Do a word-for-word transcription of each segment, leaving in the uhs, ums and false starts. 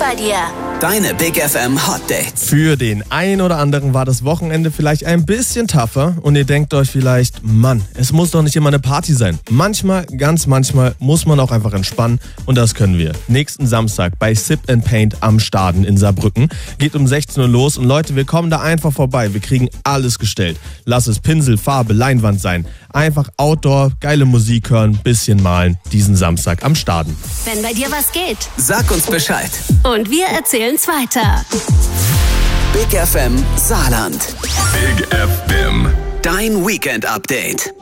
bei dir. Deine Big F M Hot Dates. Für den einen oder anderen war das Wochenende vielleicht ein bisschen tougher und ihr denkt euch vielleicht, Mann, es muss doch nicht immer eine Party sein. Manchmal, ganz manchmal muss man auch einfach entspannen und das können wir. Nächsten Samstag bei Sip and Paint am Staden in Saarbrücken. Geht um sechzehn Uhr los und Leute, wir kommen da einfach vorbei. Wir kriegen alles gestellt. Lass es Pinsel, Farbe, Leinwand sein. Einfach Outdoor, geile Musik hören, bisschen malen. Diesen Samstag am Staden. Wenn bei dir was geht, Sag uns Bescheid. und wir erzählen's weiter. Big F M Saarland. Big F M. Dein Weekend Update.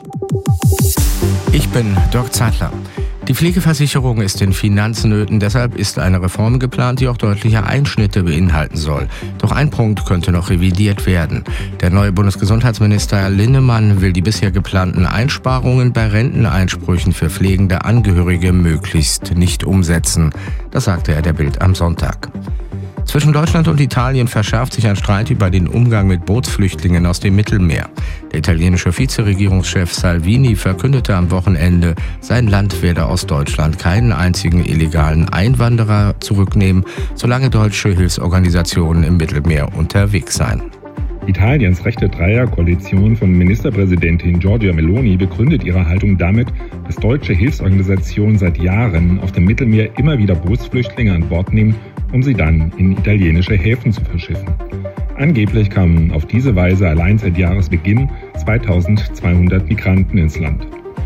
Ich bin Dirk Zeitler. Die Pflegeversicherung ist in Finanznöten, deshalb ist eine Reform geplant, die auch deutliche Einschnitte beinhalten soll. Doch ein Punkt könnte noch revidiert werden. Der neue Bundesgesundheitsminister Linnemann will die bisher geplanten Einsparungen bei Renteneinsprüchen für pflegende Angehörige möglichst nicht umsetzen. Das sagte er der Bild am Sonntag. Zwischen Deutschland und Italien verschärft sich ein Streit über den Umgang mit Bootsflüchtlingen aus dem Mittelmeer. Der italienische Vizeregierungschef Salvini verkündete am Wochenende, sein Land werde aus Deutschland keinen einzigen illegalen Einwanderer zurücknehmen, solange deutsche Hilfsorganisationen im Mittelmeer unterwegs seien. Italiens rechte Dreierkoalition von Ministerpräsidentin Giorgia Meloni begründet ihre Haltung damit, dass deutsche Hilfsorganisationen seit Jahren auf dem Mittelmeer immer wieder Bootsflüchtlinge an Bord nehmen, um sie dann in italienische Häfen zu verschiffen. Angeblich kamen auf diese Weise allein seit Jahresbeginn zweitausendzweihundert Migranten ins Land.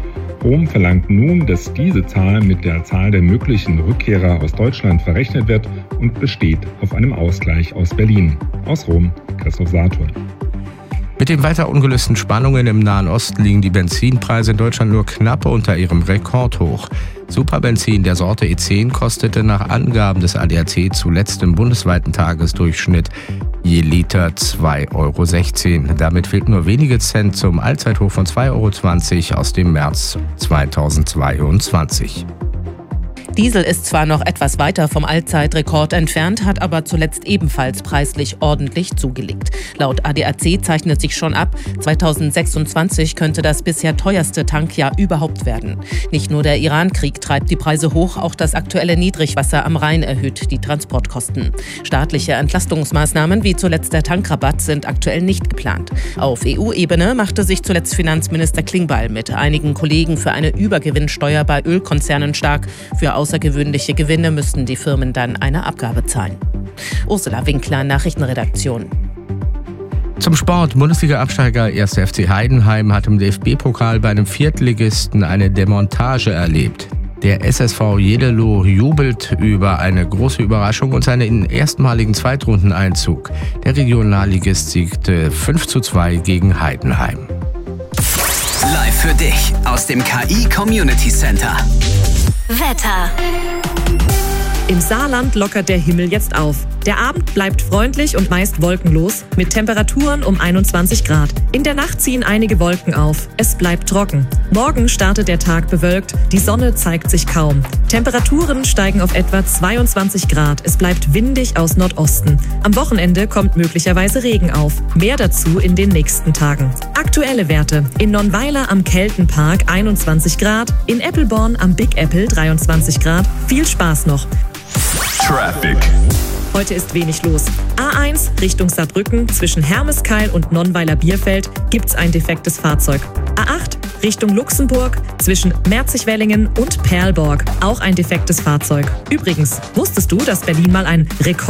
Rom verlangt nun, dass diese Zahl mit der Zahl der möglichen Rückkehrer aus Deutschland verrechnet wird und besteht auf einem Ausgleich aus Berlin. Aus Rom, Christoph Saturn. Mit den weiter ungelösten Spannungen im Nahen Osten liegen die Benzinpreise in Deutschland nur knapp unter ihrem Rekordhoch. Superbenzin der Sorte E zehn kostete nach Angaben des A D A C zuletzt im bundesweiten Tagesdurchschnitt je Liter zwei Euro sechzehn. Damit fehlt nur wenige Cent zum Allzeithoch von zwei Euro zwanzig aus dem März zweitausendzweiundzwanzig. Diesel ist zwar noch etwas weiter vom Allzeitrekord entfernt, hat aber zuletzt ebenfalls preislich ordentlich zugelegt. Laut A D A C zeichnet sich schon ab, zweitausendsechsundzwanzig könnte das bisher teuerste Tankjahr überhaupt werden. Nicht nur der Iran-Krieg treibt die Preise hoch, auch das aktuelle Niedrigwasser am Rhein erhöht die Transportkosten. Staatliche Entlastungsmaßnahmen wie zuletzt der Tankrabatt sind aktuell nicht geplant. Auf E U-Ebene machte sich zuletzt Finanzminister Klingbeil mit einigen Kollegen für eine Übergewinnsteuer bei Ölkonzernen stark. Für außergewöhnliche Gewinne müssten die Firmen dann eine Abgabe zahlen. Ursula Winkler, Nachrichtenredaktion. Zum Sport. Bundesliga-Absteiger erster F C Heidenheim hat im D F B-Pokal bei einem Viertligisten eine Demontage erlebt. Der S S V Jeddelo jubelt über eine große Überraschung und seinen erstmaligen Zweitrundeneinzug. Der Regionalligist siegte fünf zu zwei gegen Heidenheim. Live für dich aus dem K I Community Center. Wetter. Im Saarland lockert der Himmel jetzt auf. Der Abend bleibt freundlich und meist wolkenlos, mit Temperaturen um einundzwanzig Grad. In der Nacht ziehen einige Wolken auf. Es bleibt trocken. Morgen startet der Tag bewölkt. Die Sonne zeigt sich kaum. Temperaturen steigen auf etwa zweiundzwanzig Grad. Es bleibt windig aus Nordosten. Am Wochenende kommt möglicherweise Regen auf. Mehr dazu in den nächsten Tagen. Aktuelle Werte. In Nonnweiler am Keltenpark einundzwanzig Grad. In Eppelborn am Big Apple dreiundzwanzig Grad. Viel Spaß noch. Traffic. Heute ist wenig los. A eins Richtung Saarbrücken zwischen Hermeskeil und Nonnweiler-Bierfeld gibt's ein defektes Fahrzeug. A acht Richtung Luxemburg zwischen Merzig-Wellingen und Perlborg auch ein defektes Fahrzeug. Übrigens, wusstest du, dass Berlin mal ein Rekord